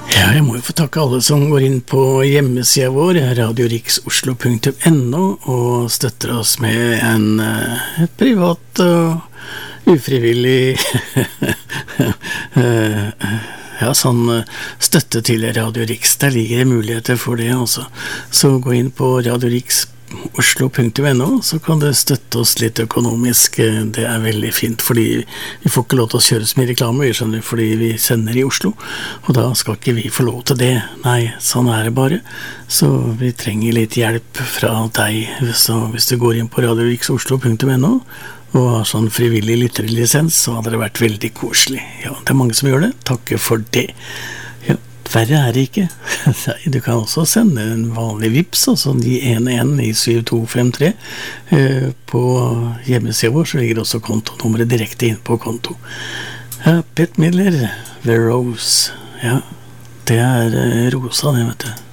Ja, jeg må jo få takke alle som går inn på hjemmesiden vår, radioriksoslo.no, og støtter oss med en privat og ufrivillig støtte til Radio Riks. Der ligger det muligheter for det også. Så gå inn på radioriksoslo.no, så kan du støtte oss litt økonomisk. Det er veldig fint, fordi vi får ikke lov til å kjøre så mye reklame, fordi vi sender i Oslo, og da skal ikke vi få lov til det. Nei, sånn er det bare. Så vi trenger litt hjelp fra deg. Så hvis du går inn på radioriksoslo.no og har sånn frivillig lytterlisens, så hadde det vært veldig koselig. Ja, det er mange som gjør det. Takke for det. Ja, verre er det ikke. Nei, du kan også sende en vanlig vips, altså de 11 i 7253. På hjemmesiden vår så ligger også kontonummeret direkte inn på konto. Ja, Bette Midler, The Rose. Ja, det er rosa det, vet du.